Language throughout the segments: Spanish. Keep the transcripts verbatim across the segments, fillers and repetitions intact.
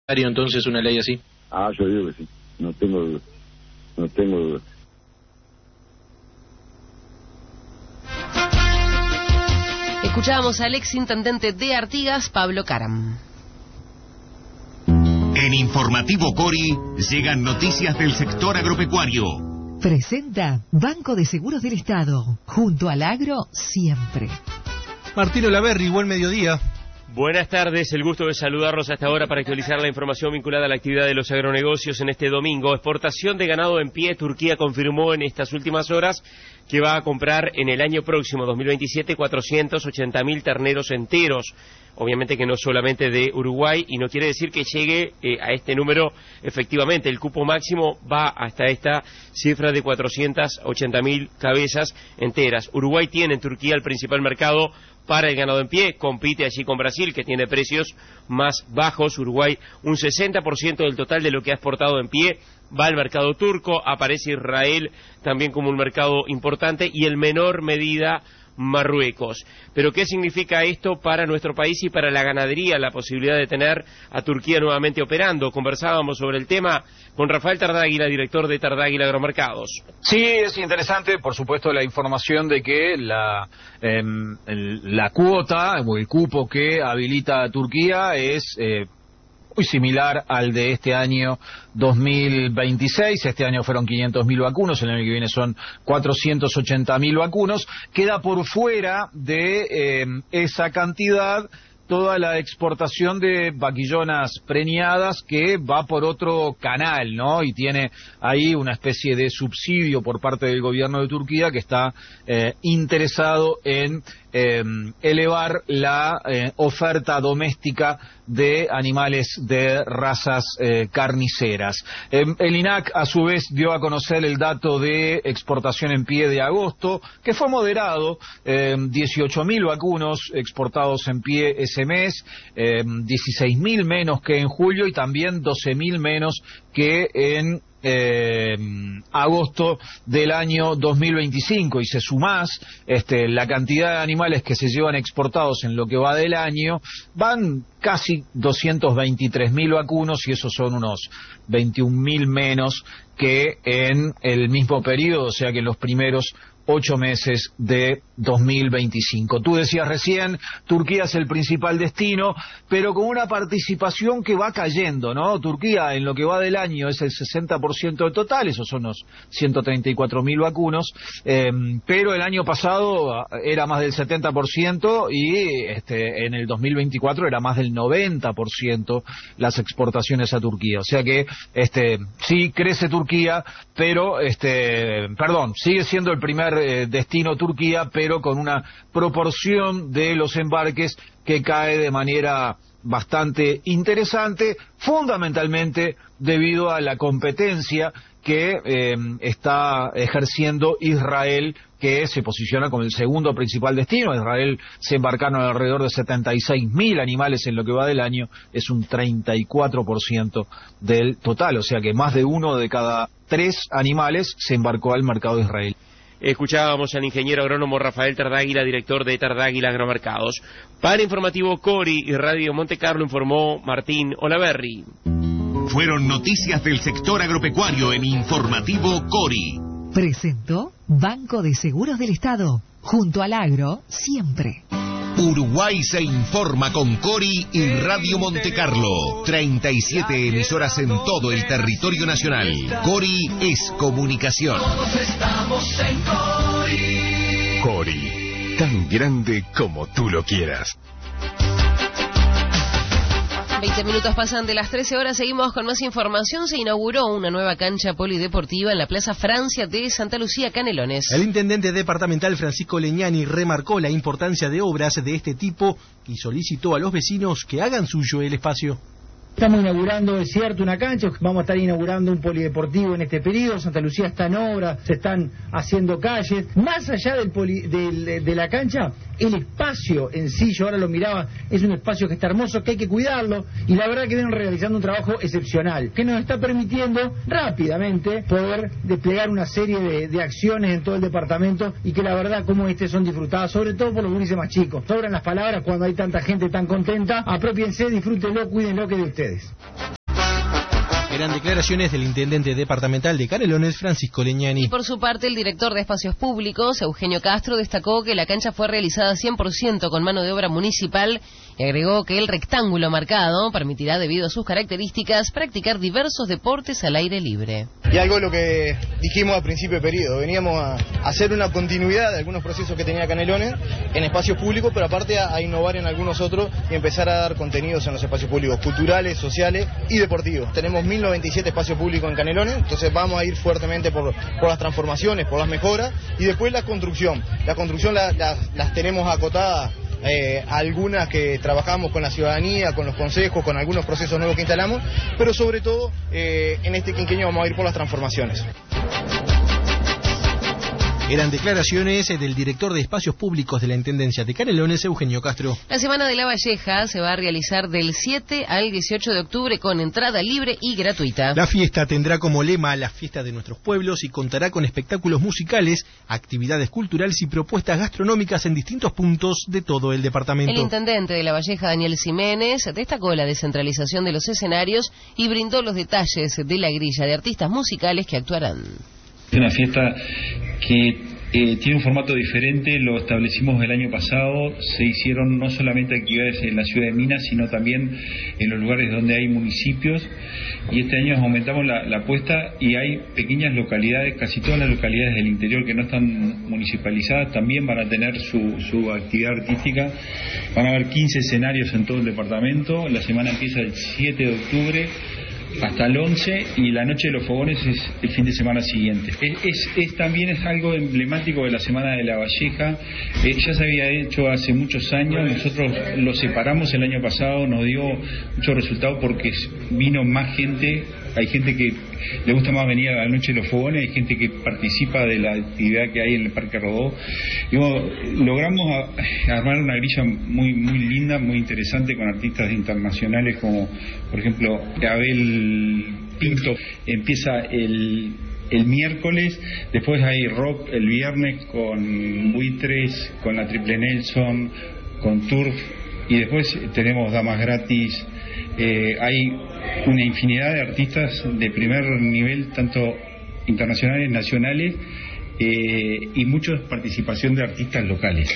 entonces una ley así? Ah, yo digo que sí, no tengo duda, no tengo duda. Escuchábamos al ex intendente de Artigas, Pablo Caram. En Informativo Cori llegan noticias del sector agropecuario. Presenta Banco de Seguros del Estado, junto al agro siempre. Martín Olaverri, buen mediodía. Buenas tardes, el gusto de saludarlos hasta ahora para actualizar la información vinculada a la actividad de los agronegocios en este domingo. Exportación de ganado en pie. Turquía confirmó en estas últimas horas que va a comprar en el año próximo, dos mil veintisiete, cuatrocientos ochenta mil terneros enteros. Obviamente que no solamente de Uruguay, y no quiere decir que llegue eh, a este número efectivamente. El cupo máximo va hasta esta cifra de cuatrocientas ochenta mil cabezas enteras. Uruguay tiene en Turquía el principal mercado para el ganado en pie, compite allí con Brasil, que tiene precios más bajos. Uruguay, un sesenta por ciento del total de lo que ha exportado en pie va al mercado turco, aparece Israel también como un mercado importante y en menor medida Marruecos. Pero ¿qué significa esto para nuestro país y para la ganadería, la posibilidad de tener a Turquía nuevamente operando? Conversábamos sobre el tema con Rafael Tardáguila, director de Tardáguila Agromercados. Sí, es interesante, por supuesto, la información de que la, eh, el, la cuota o el cupo que habilita Turquía es Eh, muy similar al de este año dos mil veintiséis. Este año fueron quinientos mil vacunos, el año que viene son cuatrocientos ochenta mil vacunos. Queda por fuera de eh, esa cantidad toda la exportación de vaquillonas preñadas, que va por otro canal, ¿no? Y tiene ahí una especie de subsidio por parte del gobierno de Turquía que está eh, interesado en eh, elevar la eh, oferta doméstica de animales de razas eh, carniceras. Eh, el I N A C, a su vez, dio a conocer el dato de exportación en pie de agosto, que fue moderado, eh, dieciocho mil vacunos exportados en pie ese mes, eh, dieciséis mil menos que en julio y también doce mil menos que en Eh, agosto del año dos mil veinticinco. Y se sumás este, la cantidad de animales que se llevan exportados en lo que va del año, van casi doscientos veintitrés mil vacunos, y esos son unos veintiún mil menos que en el mismo periodo, o sea que en los primeros ocho meses de dos mil veinticinco. Tú decías recién, Turquía es el principal destino, pero con una participación que va cayendo, ¿no? Turquía en lo que va del año es el sesenta por ciento del total, esos son los ciento treinta y cuatro mil vacunos, eh, pero el año pasado era más del setenta por ciento y este, en el dos mil veinticuatro era más del noventa por ciento las exportaciones a Turquía. O sea que este, sí crece Turquía, pero, este, perdón, sigue siendo el primer Eh, destino Turquía, pero con una proporción de los embarques que cae de manera bastante interesante, fundamentalmente debido a la competencia que eh, está ejerciendo Israel, que se posiciona como el segundo principal destino. Israel se embarcaron alrededor de setenta y seis mil animales en lo que va del año, es un treinta y cuatro por ciento del total, o sea que más de uno de cada tres animales se embarcó al mercado de Israel. Escuchábamos al ingeniero agrónomo Rafael Tardáguila, director de Tardáguila Agromercados. Para Informativo Cori y Radio Monte Carlo informó Martín Olaverri. Fueron noticias del sector agropecuario en Informativo Cori. Presentó Banco de Seguros del Estado, junto al agro siempre. Uruguay se informa con Cori y Radio Monte Carlo. treinta y siete emisoras en todo el territorio nacional. Cori es comunicación. Todos estamos en Cori. Cori, tan grande como tú lo quieras. veinte minutos pasan de las trece horas, seguimos con más información. Se inauguró una nueva cancha polideportiva en la Plaza Francia de Santa Lucía, Canelones. El intendente departamental Francisco Leñani remarcó la importancia de obras de este tipo y solicitó a los vecinos que hagan suyo el espacio. Estamos inaugurando, es cierto, una cancha, vamos a estar inaugurando un polideportivo en este periodo. Santa Lucía está en obra, se están haciendo calles. Más allá del poli, del, de la cancha, el espacio en sí, yo ahora lo miraba, es un espacio que está hermoso, que hay que cuidarlo, y la verdad que vienen realizando un trabajo excepcional, que nos está permitiendo rápidamente poder desplegar una serie de, de acciones en todo el departamento, y que la verdad como este son disfrutadas, sobre todo por los gurises más chicos. Sobran las palabras cuando hay tanta gente tan contenta. Apropiense, disfrútenlo, cuídenlo, que de ustedes. Eran declaraciones del intendente departamental de Canelones, Francisco Leñani. Y por su parte, el director de Espacios Públicos, Eugenio Castro, destacó que la cancha fue realizada cien por ciento con mano de obra municipal y agregó que el rectángulo marcado permitirá, debido a sus características, practicar diversos deportes al aire libre. Y algo lo que dijimos al principio del periodo, veníamos a hacer una continuidad de algunos procesos que tenía Canelones en espacios públicos, pero aparte a, a innovar en algunos otros y empezar a dar contenidos en los espacios públicos, culturales, sociales y deportivos. Tenemos mil noventa y siete espacios públicos en Canelones, entonces vamos a ir fuertemente por, por las transformaciones, por las mejoras y después la construcción. La construcción la, la, las tenemos acotadas. Eh, algunas que trabajamos con la ciudadanía, con los consejos, con algunos procesos nuevos que instalamos, pero sobre todo eh, en este quinquenio vamos a ir por las transformaciones. Eran declaraciones del director de Espacios Públicos de la Intendencia de Canelones, Eugenio Castro. La Semana de la Valleja se va a realizar del siete al dieciocho de octubre con entrada libre y gratuita. La fiesta tendrá como lema la fiesta de nuestros pueblos y contará con espectáculos musicales, actividades culturales y propuestas gastronómicas en distintos puntos de todo el departamento. El intendente de la Valleja, Daniel Ximénez, destacó la descentralización de los escenarios y brindó los detalles de la grilla de artistas musicales que actuarán. Es una fiesta que eh, tiene un formato diferente, lo establecimos el año pasado, se hicieron no solamente actividades en la ciudad de Minas, sino también en los lugares donde hay municipios, y este año aumentamos la, la apuesta y hay pequeñas localidades, casi todas las localidades del interior que no están municipalizadas también van a tener su, su actividad artística. Van a haber quince escenarios en todo el departamento, la semana empieza el siete de octubre hasta el once y la noche de los fogones es el fin de semana siguiente. Es, es, es también es algo emblemático de la Semana de la Valleja. Eh, ya se había hecho hace muchos años, nosotros lo separamos el año pasado, nos dio mucho resultado porque vino más gente. Hay gente que le gusta más venir a la noche de los fogones, hay gente que participa de la actividad que hay en el Parque Rodó. Digo, logramos a, armar una grilla muy muy linda, muy interesante, con artistas internacionales como, por ejemplo, Abel Pinto. Empieza el, el miércoles, después hay rock el viernes con Buitres, con la Triple Nelson, con Turf, y después tenemos damas gratis. Eh, hay una infinidad de artistas de primer nivel, tanto internacionales, nacionales, eh, y mucha participación de artistas locales.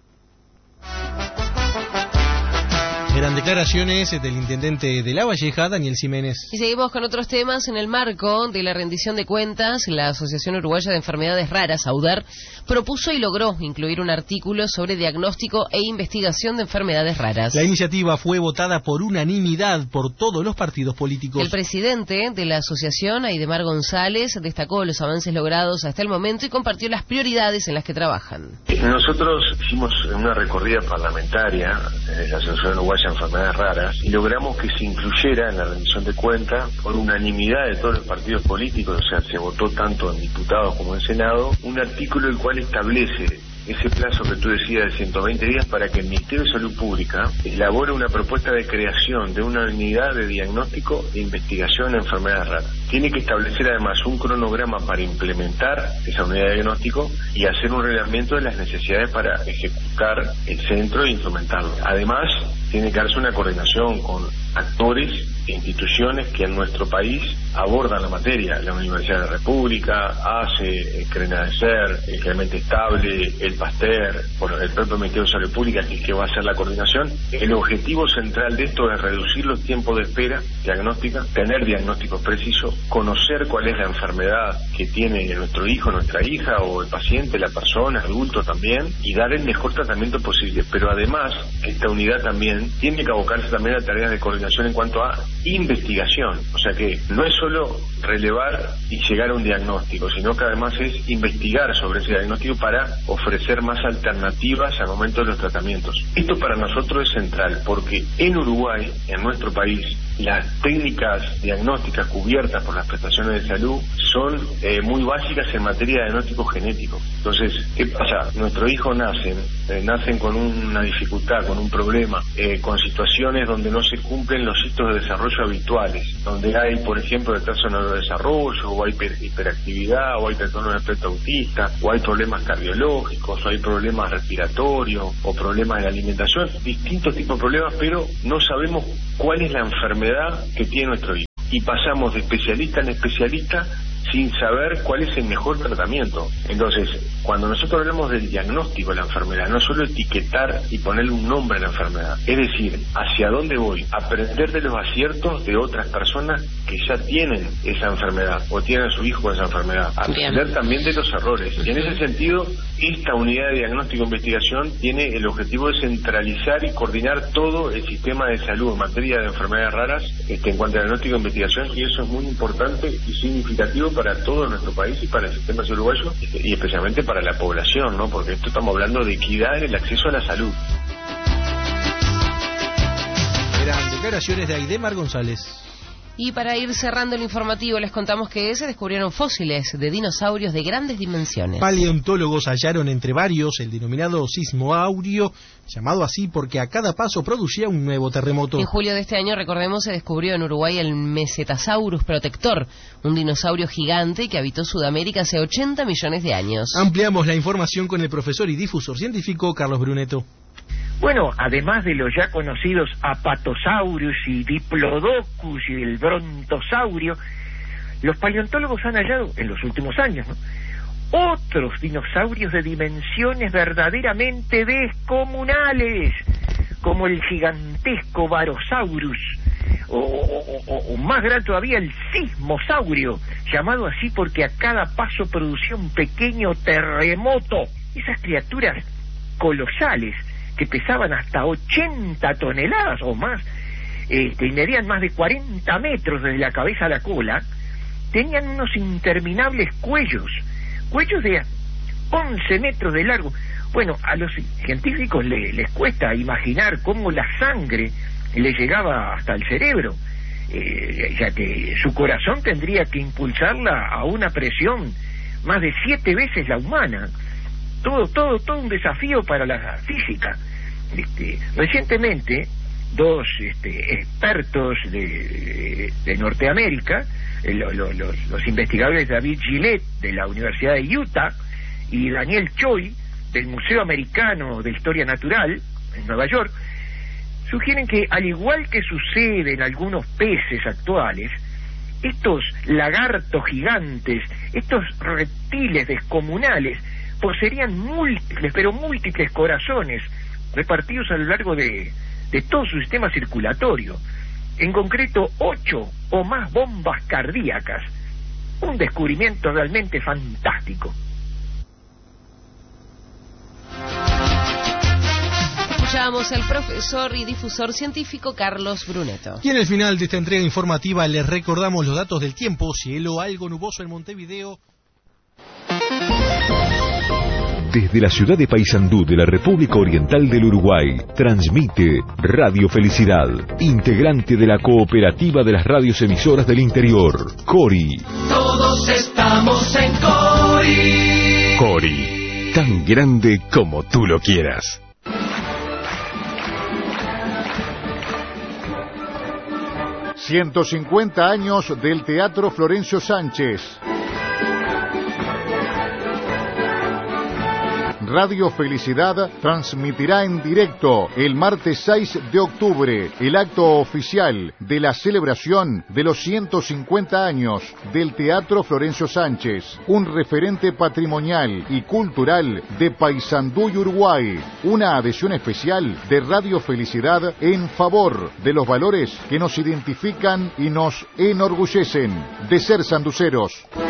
Eran declaraciones del intendente de La Valleja, Daniel Ximénez. Y seguimos con otros temas. En el marco de la rendición de cuentas, la Asociación Uruguaya de Enfermedades Raras, AUDAR, propuso y logró incluir un artículo sobre diagnóstico e investigación de enfermedades raras. La iniciativa fue votada por unanimidad por todos los partidos políticos. El presidente de la asociación, Aidemar González, destacó los avances logrados hasta el momento y compartió las prioridades en las que trabajan. Nosotros hicimos una recorrida parlamentaria en la Asociación Uruguaya de Enfermedades Raras y logramos que se incluyera en la rendición de cuentas por unanimidad de todos los partidos políticos, o sea, se votó tanto en diputados como en Senado, un artículo el cual establece ese plazo que tú decías de ciento veinte días para que el Ministerio de Salud Pública elabore una propuesta de creación de una unidad de diagnóstico e investigación en enfermedades raras. Tiene que establecer además un cronograma para implementar esa unidad de diagnóstico y hacer un reglamento de las necesidades para ejecutar el centro e instrumentarlo. Además, tiene que darse una coordinación con actores e instituciones que en nuestro país abordan la materia. La Universidad de la República, A C E, el CRENA de SER, el Clemente Estable, el PASTER, bueno, el propio Ministerio de Salud Pública, que, que va a hacer la coordinación. El objetivo central de esto es reducir los tiempos de espera diagnóstica, tener diagnósticos precisos, conocer cuál es la enfermedad que tiene nuestro hijo, nuestra hija, o el paciente, la persona, adulto también, y dar el mejor tratamiento posible. Pero además, esta unidad también tiene que abocarse también a tareas de coordinación en cuanto a investigación. O sea que no es solo relevar y llegar a un diagnóstico, sino que además es investigar sobre ese diagnóstico para ofrecer más alternativas al momento de los tratamientos. Esto para nosotros es central, porque en Uruguay, en nuestro país, las técnicas diagnósticas cubiertas por las prestaciones de salud son eh, muy básicas en materia de diagnóstico genético. Entonces, ¿qué pasa? Nuestros hijos nacen, eh, nacen con una dificultad, con un problema, eh, con situaciones donde no se cumplen los hitos de desarrollo habituales, donde hay, por ejemplo, retraso en el desarrollo, o hay hiper, hiperactividad, o hay trastorno del espectro autista, o hay problemas cardiológicos, o hay problemas respiratorios, o problemas de la alimentación, distintos tipos de problemas, pero no sabemos cuál es la enfermedad que tiene nuestro hijo. y pasamos de especialista en especialista sin saber cuál es el mejor tratamiento. Entonces, cuando nosotros hablamos del diagnóstico de la enfermedad, no solo etiquetar y ponerle un nombre a la enfermedad, es decir, hacia dónde voy, aprender de los aciertos de otras personas que ya tienen esa enfermedad o tienen a su hijo con esa enfermedad, aprender Bien. también de los errores. Y en ese sentido, esta unidad de diagnóstico e investigación tiene el objetivo de centralizar y coordinar todo el sistema de salud en materia de enfermedades raras este, en cuanto a diagnóstico e investigación, y eso es muy importante y significativo para todo nuestro país y para el sistema uruguayo, y especialmente para la población, ¿no? Porque esto estamos hablando de equidad en el acceso a la salud. Eran declaraciones de Aidemar González. Y para ir cerrando el informativo, les contamos que se descubrieron fósiles de dinosaurios de grandes dimensiones. Paleontólogos hallaron entre varios el denominado sismoaurio, llamado así porque a cada paso producía un nuevo terremoto. En julio de este año, recordemos, se descubrió en Uruguay el Mesetasaurus protector, un dinosaurio gigante que habitó Sudamérica hace ochenta millones de años. Ampliamos la información con el profesor y difusor científico Carlos Brunetto. Bueno, además de los ya conocidos Apatosaurus y Diplodocus y el Brontosaurio, los paleontólogos han hallado en los últimos años, ¿no?, otros dinosaurios de dimensiones verdaderamente descomunales, como el gigantesco Barosaurus, o, o, o, o más grande todavía el Sismosaurio, llamado así porque a cada paso producía un pequeño terremoto. Esas criaturas colosales que pesaban hasta ochenta toneladas o más, este, y medían más de cuarenta metros desde la cabeza a la cola, tenían unos interminables cuellos, cuellos de once metros de largo. Bueno, a los científicos le, les cuesta imaginar cómo la sangre le llegaba hasta el cerebro, eh, ya que su corazón tendría que impulsarla a una presión más de siete veces la humana. Todo, todo, todo un desafío para la física. Este, recientemente, dos este, expertos de, de, de Norteamérica, eh, lo, lo, los, los investigadores David Gillette de la Universidad de Utah y Daniel Choi del Museo Americano de Historia Natural en Nueva York, sugieren que, al igual que sucede en algunos peces actuales, estos lagartos gigantes, estos reptiles descomunales, poseerían múltiples, pero múltiples corazones repartidos a lo largo de, de todo su sistema circulatorio, en concreto ocho o más bombas cardíacas. Un descubrimiento realmente fantástico. Escuchábamos al profesor y difusor científico Carlos Brunetto. Y en el final de esta entrega informativa les recordamos los datos del tiempo: cielo algo nuboso en Montevideo. Desde la ciudad de Paysandú de la República Oriental del Uruguay, transmite Radio Felicidad, integrante de la Cooperativa de las Radios Emisoras del Interior, Cori. Todos estamos en Cori. Cori, tan grande como tú lo quieras. ciento cincuenta años del Teatro Florencio Sánchez. Radio Felicidad transmitirá en directo el martes seis de octubre el acto oficial de la celebración de los ciento cincuenta años del Teatro Florencio Sánchez, un referente patrimonial y cultural de Paysandú y Uruguay, una adhesión especial de Radio Felicidad en favor de los valores que nos identifican y nos enorgullecen de ser sanduceros.